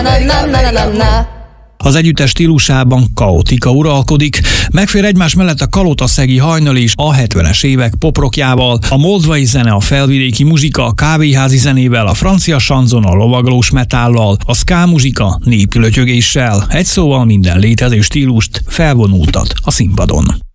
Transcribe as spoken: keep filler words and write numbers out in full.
Az együttes stílusában kaotika uralkodik, megfér egymás mellett a kalotaszegi hajnali is a hetvenes évek poprokjával, a moldvai zene a felvidéki muzsika a kávéházi zenével, a francia sanzon a lovaglós metállal, a ska muzsika népi lötyögéssel, egy szóval minden létező stílust felvonultat a színpadon.